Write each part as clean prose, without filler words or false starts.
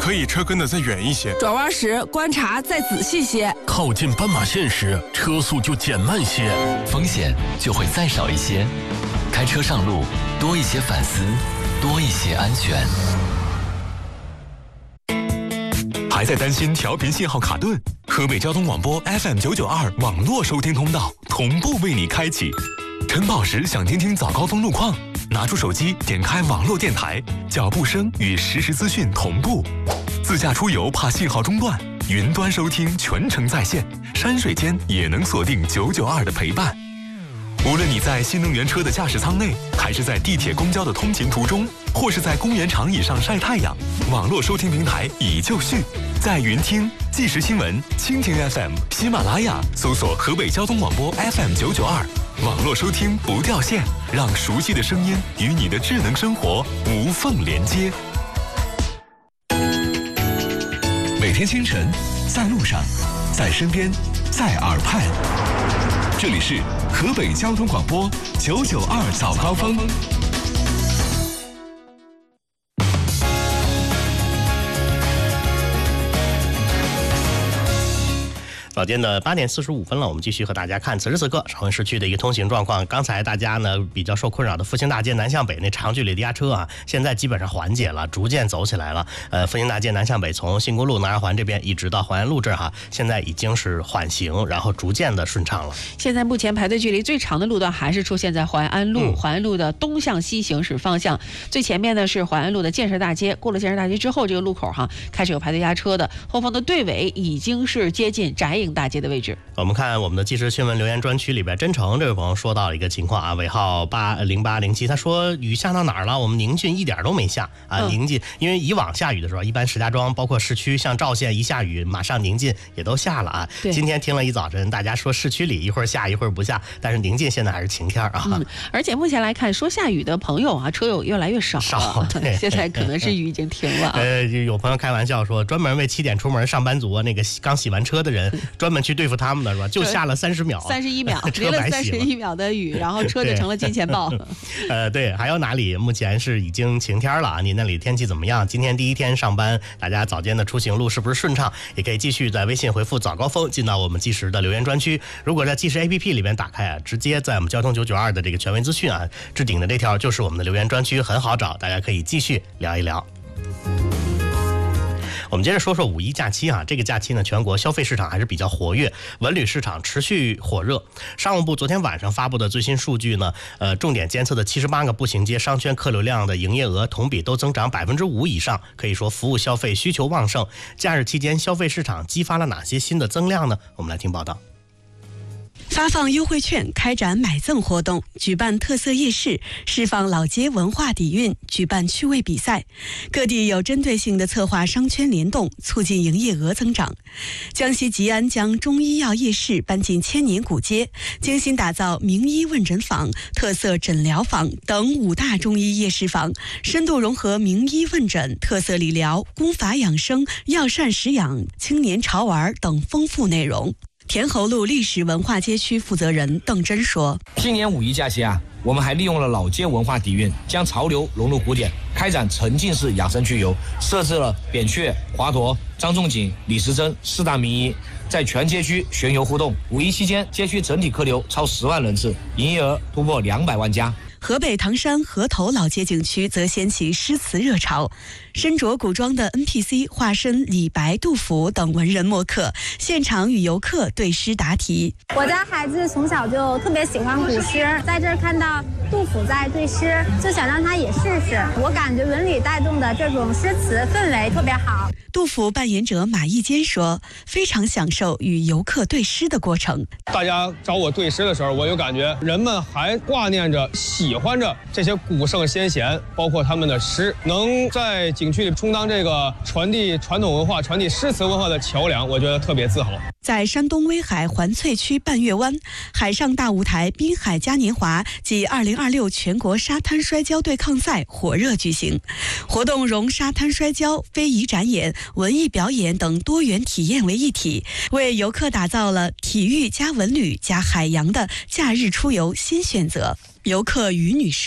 可以车跟得再远一些， 转弯时观察再仔细些， 靠近斑马线时车速就减慢些， 风险就会再少一些。开车上路，多一些反思，多一些安全。 还在担心调频信号卡顿？河北交通广播 FM992 网络收听通道同步为你开启。晨跑时想听听早高峰路况，拿出手机点开网络电台，脚步声与实时资讯同步。自驾出游怕信号中断，云端收听全程在线，山水间也能锁定992的陪伴。无论你在新能源车的驾驶舱内，还是在地铁公交的通勤途中，或是在公园长椅上晒太阳，网络收听平台已就绪，在云听、即时新闻、蜻蜓 FM、喜马拉雅搜索河北交通广播 FM992，网络收听不掉线，让熟悉的声音与你的智能生活无缝连接。 每天清晨，在路上，在身边，在耳畔，这里是河北交通广播992早高峰。 早间的8点45分了，我们继续和大家看此时此刻长春市区的一个通行状况。刚才大家呢比较受困扰的复兴大街南向北那长距离的压车啊，现在基本上缓解了，逐渐走起来了。复兴大街南向北从新公路南二环这边一直到淮安路这儿哈，现在已经是缓行，然后逐渐的顺畅了。 现在目前排队距离最长的路段还是出现在淮安路，淮安路的东向西行驶方向，最前面呢是淮安路的建设大街，过了建设大街之后，这个路口哈开始有排队压车的，后方的队尾已经是接近翟影大街的位置。 我们看我们的即时新闻留言专区里边，真诚这位朋友说到了一个情况啊，尾号80807，他说雨下到哪儿了？我们宁郡一点都没下啊，宁晋，因为以往下雨的时候，一般石家庄包括市区，像赵县一下雨，马上宁晋也都下了啊。今天听了一早晨，大家说市区里一会儿下一会儿不下，但是宁晋现在还是晴天啊。 而且目前来看，说下雨的朋友啊，车友越来越少了，现在可能是雨已经停了啊。 有朋友开玩笑说，专门为7点出门上班族那个刚洗完车的人，专门去对付他们的是吧？就下了30秒 ，31秒，淋了31秒的雨，然后车就成了金钱豹。 对，还有哪里目前是已经晴天了啊？您那里天气怎么样？今天第一天上班，大家早间的出行路是不是顺畅？也可以继续在微信回复早高峰进到我们即时的留言专区。如果在即时 APP 里面打开啊，直接在我们交通992的这个权威资讯啊，置顶的这条就是我们的留言专区，很好找，大家可以继续聊一聊。我们接着说说5一假期啊，这个假期呢，全国消费市场还是比较活跃，文旅市场持续火热。商务部昨天晚上发布的最新数据呢，重点监测的78个步行街商圈客流量的营业额同比都增长5%以上，可以说服务消费需求旺盛。假日期间消费市场激发了哪些新的增量呢？我们来听报道。 发放优惠券，开展买赠活动，举办特色夜市，释放老街文化底蕴，举办趣味比赛，各地有针对性的策划商圈联动，促进营业额增长。江西吉安将中医药夜市搬进千年古街，精心打造名医问诊坊、特色诊疗坊等5大中医夜市坊，深度融合名医问诊、特色理疗、功法养生、药膳食养、青年潮玩等丰富内容。田侯路历史文化街区负责人邓真说： 今年5一假期啊，我们还利用了老街文化底蕴，将潮流融入古典，开展沉浸式养生趣游，设置了扁鹊、华佗、张仲景、李时珍4大名医，在全街区巡游互动。5一期间，街区整体客流超10万人次，营业额突破200万加。 河北唐山河头老街景区则掀起诗词热潮，身着古装的 NPC 化身李白、杜甫等文人墨客，现场与游客对诗答题。 我家孩子从小就特别喜欢古诗，在这儿看到杜甫在对诗，就想让他也试试。我感觉文旅带动的这种诗词氛围特别好。 杜甫扮演者马义坚说，非常享受与游客对诗的过程。 大家找我对诗的时候，我有感觉人们还挂念着喜欢着这些古圣先贤，包括他们的诗，能在景区里充当这个传递传统文化、传递诗词文化的桥梁，我觉得特别自豪。 在山东威海环翠区半月湾，海上大舞台滨海嘉年华暨2026全国沙滩摔跤对抗赛火热举行。活动融沙滩摔跤、非遗展演、文艺表演等多元体验为一体，为游客打造了体育加文旅加海洋的假日出游新选择。游客于女士：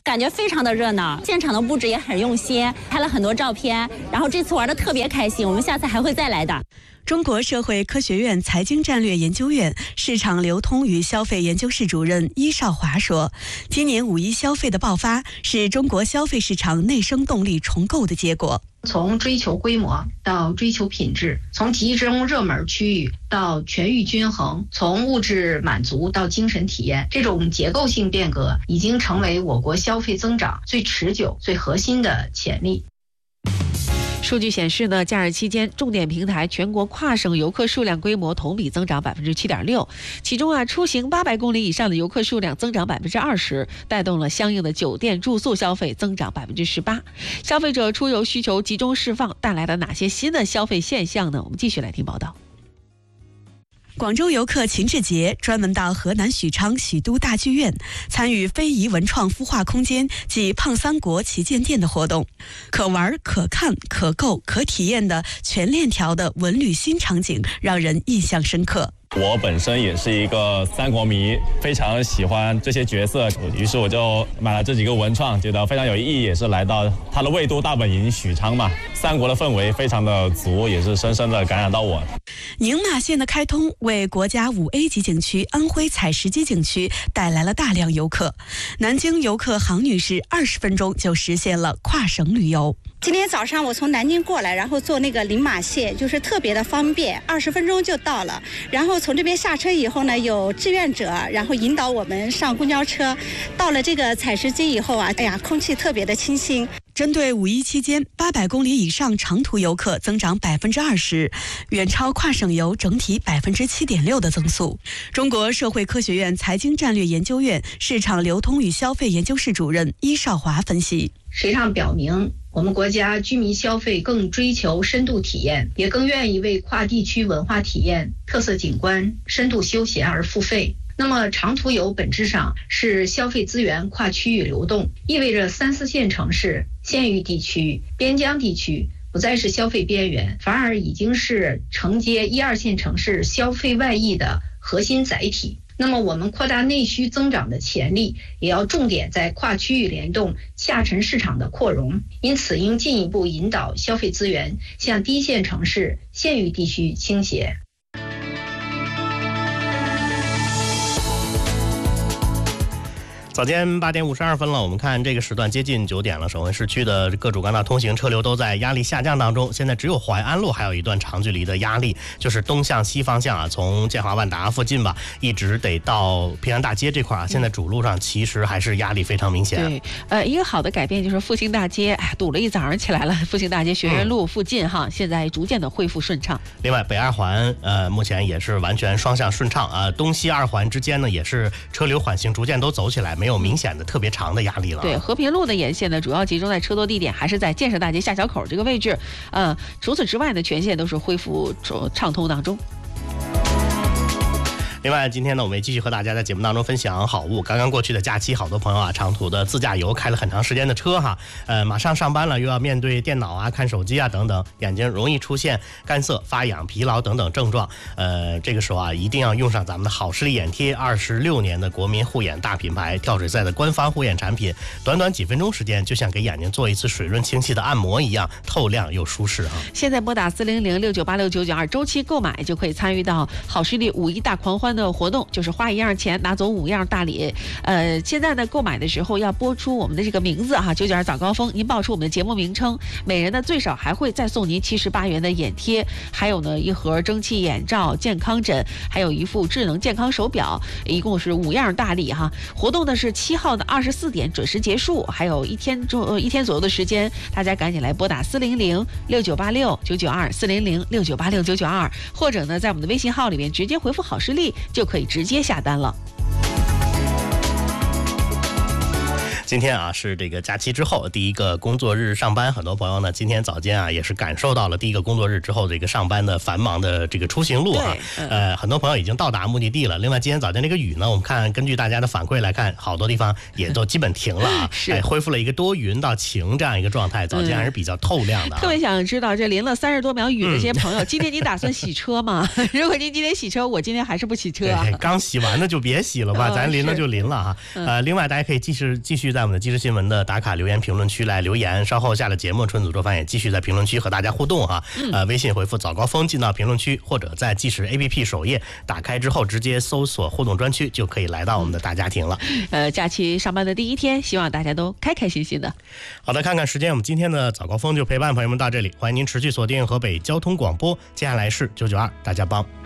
感觉非常的热闹，现场的布置也很用心，拍了很多照片，然后这次玩的特别开心，我们下次还会再来的。 中国社会科学院财经战略研究院市场流通与消费研究室主任伊少华说，今年5·1消费的爆发是中国消费市场内生动力重构的结果。 从追求规模到追求品质，从集中热门区域到全域均衡，从物质满足到精神体验，这种结构性变革已经成为我国消费增长最持久、最核心的潜力。 数据显示呢，假日期间重点平台全国跨省游客数量规模同比增长7.6%，其中啊，出行800公里以上的游客数量增长20%，带动了相应的酒店住宿消费增长18%。消费者出游需求集中释放带来了哪些新的消费现象呢？我们继续来听报道。 广州游客秦志杰专门到河南许昌许都大剧院参与非遗文创孵化空间暨胖三国旗舰店的活动，可玩可看可购可体验的全链条的文旅新场景让人印象深刻。 我本身也是一个三国迷，非常喜欢这些角色，于是我就买了这几个文创，觉得非常有意义，也是来到它的魏都大本营许昌嘛，三国的氛围非常的足，也是深深的感染到我。 宁马线的开通为国家5A 级景区安徽采石矶景区带来了大量游客，南京游客杭女士20分钟就实现了跨省旅游。 今天早上我从南京过来，然后坐那个宁马线，就是特别的方便，20分钟就到了。然后从这边下车以后呢，有志愿者，然后引导我们上公交车。到了这个采石矶以后啊，哎呀，空气特别的清新。 针对5·1期间800公里以上长途游客增长20%，远超跨省游整体7.6%的增速。中国社会科学院财经战略研究院市场流通与消费研究室主任伊少华分析， 实际上表明我们国家居民消费更追求深度体验，也更愿意为跨地区文化体验、特色景观、深度休闲而付费。那么长途游本质上是消费资源跨区域流动，意味着3、4线城市、县域地区、边疆地区不再是消费边缘，反而已经是承接1、2线城市消费外溢的核心载体。那么我们扩大内需增长的潜力，也要重点在跨区域联动下沉市场的扩容，因此应进一步引导消费资源向低线城市、县域地区倾斜。 早间8点52分了，我们看这个时段接近9点了，省会市区的各主干道通行车流都在压力下降当中。现在只有淮安路还有一段长距离的压力，就是东向西方向啊，从建华万达附近吧，一直得到平安大街这块啊。现在主路上其实还是压力非常明显。 对，一个好的改变就是复兴大街，堵了一早上起来了，复兴大街学院路附近哈，现在逐渐的恢复顺畅。 另外，北二环目前也是完全双向顺畅啊，东西二环之间呢也是车流缓行，逐渐都走起来，没有明显的特别长的压力了。 对，和平路的沿线呢，主要集中在车多地点，还是在建设大街下桥口这个位置。除此之外呢，全线都是恢复畅通当中。 另外，今天呢，我们也继续和大家在节目当中分享好物。刚刚过去的假期，好多朋友啊，长途的自驾游开了很长时间的车哈，马上上班了，又要面对电脑啊、看手机啊等等，眼睛容易出现干涩、发痒、疲劳等等症状。这个时候啊，一定要用上咱们的好视力眼贴，26年的国民护眼大品牌跳水赛的官方护眼产品，短短几分钟时间，就像给眼睛做一次水润清晰的按摩一样，透亮又舒适啊。 现在拨打40069869992周期购买，就可以参与到好视力5·1大狂欢的活动，就是花1样钱拿走5样大礼。现在呢，购买的时候要拨出我们的这个名字哈，992早高峰，您报出我们的节目名称，每人呢最少还会再送您78元的眼贴，还有呢1盒蒸汽眼罩、健康枕，还有一副智能健康手表，一共是5样大礼哈。活动呢是7号的24点准时结束，还有一天左右的时间，大家赶紧来拨打400698699240069869992，或者呢在我们的微信号里面直接回复好视力就可以直接下单了。 今天啊是这个假期之后第一个工作日上班，很多朋友呢今天早间啊也是感受到了第一个工作日之后这个上班的繁忙的这个出行路啊。很多朋友已经到达目的地了。另外今天早间这个雨呢，我们看根据大家的反馈来看，好多地方也都基本停了啊，恢复了一个多云到晴这样一个状态，早间还是比较透亮的。 特别想知道这淋了30多秒雨的这些朋友，今天你打算洗车吗？如果您今天洗车，我今天还是不洗车啊。 刚洗完的就别洗了吧，咱淋了就淋了哈。另外大家可以继续在我们的即时新闻的打卡留言评论区来留言。稍后下了节目，春子做饭也继续在评论区和大家互动哈。微信回复早高峰进到评论区，或者在即时 APP 首页打开之后直接搜索互动专区，就可以来到我们的大家庭了。 假期上班的第一天，希望大家都开开心心的。 好的，看看时间，我们今天的早高峰就陪伴朋友们到这里，欢迎您持续锁定河北交通广播，接下来是992大家帮。